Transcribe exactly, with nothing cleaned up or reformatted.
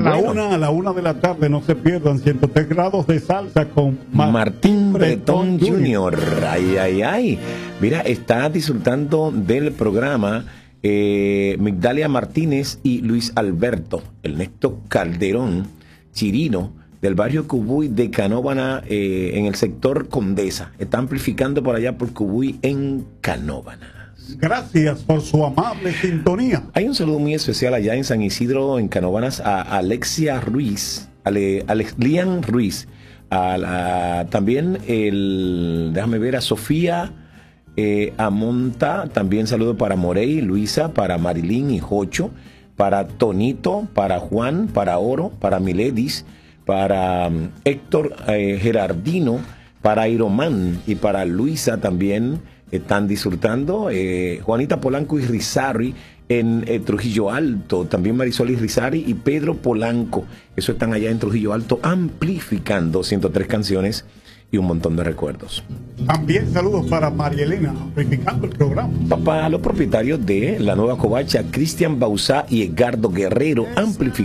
la bueno. una, a la una de la tarde, no se pierdan ciento tres grados de salsa con Ma Martín Bretón Bretón junior Ay, ay, ay. Mira, está disfrutando del programa eh, Migdalia Martínez y Luis Alberto, Ernesto Calderón Chirino, del barrio Cubuy de Canóvana, eh, en el sector Condesa. Está amplificando por allá por Cubuy en Canóvana. Gracias por su amable sintonía. Hay un saludo muy especial allá en San Isidro, en Canóvanas, a Alexia Ruiz, a Ale, Alexlian Ruiz, a la, también el, déjame ver, a Sofía eh, Amonta, también saludo para Morey, Luisa, para Marilyn y Jocho, para Tonito, para Juan, para Oro, para Miledis, para um, Héctor eh, Gerardino, para Iromán y para Luisa también. Están disfrutando eh, Juanita Polanco y Rizarri en eh, Trujillo Alto, también Marisol y Rizarri y Pedro Polanco, eso están allá en Trujillo Alto amplificando ciento tres canciones y un montón de recuerdos. También saludos para María Elena, amplificando el programa. Para los propietarios de la Nueva Covacha, Cristian Bauzá y Edgardo Guerrero, amplificando